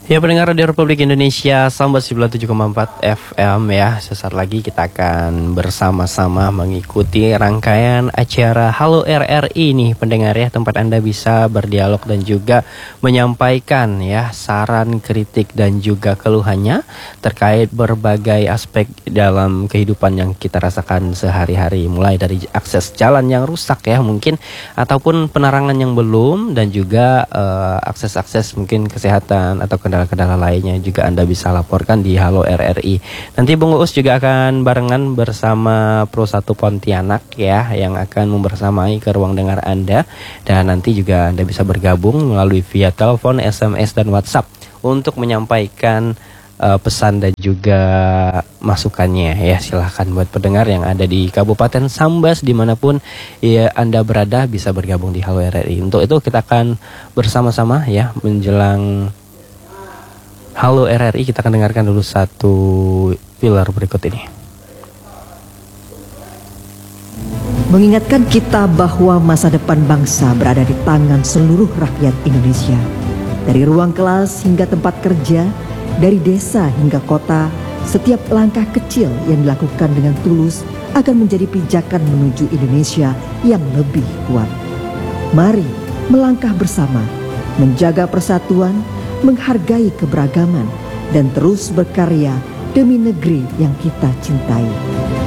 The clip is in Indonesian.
Ya, pendengar Radio Republik Indonesia Samba 97,4 FM ya. Sesaat lagi kita akan bersama-sama mengikuti rangkaian acara Halo RRI nih pendengar ya, tempat Anda bisa berdialog dan juga menyampaikan ya saran, kritik dan juga keluhannya terkait berbagai aspek dalam kehidupan yang kita rasakan sehari-hari, mulai dari akses jalan yang rusak ya mungkin, ataupun penerangan yang belum, dan juga akses-akses mungkin kesehatan atau kendala-kendala lainnya juga Anda bisa laporkan di Halo RRI. Nanti Bung Uus juga akan barengan bersama Pro 1 Pontianak ya, yang akan membersamai ke ruang dengar Anda. Dan nanti juga Anda bisa bergabung melalui via telepon, SMS, dan WhatsApp untuk menyampaikan pesan dan juga masukannya ya. Silahkan buat pendengar yang ada di Kabupaten Sambas dimanapun ya Anda berada bisa bergabung di Halo RRI. Untuk itu kita akan bersama-sama ya menjelang Halo RRI, kita akan dengarkan dulu satu pilar berikut ini. Mengingatkan kita bahwa masa depan bangsa berada di tangan seluruh rakyat Indonesia. Dari ruang kelas hingga tempat kerja, dari desa hingga kota, setiap langkah kecil yang dilakukan dengan tulus akan menjadi pijakan menuju Indonesia yang lebih kuat. Mari melangkah bersama, menjaga persatuan, menghargai keberagaman, dan terus berkarya demi negeri yang kita cintai.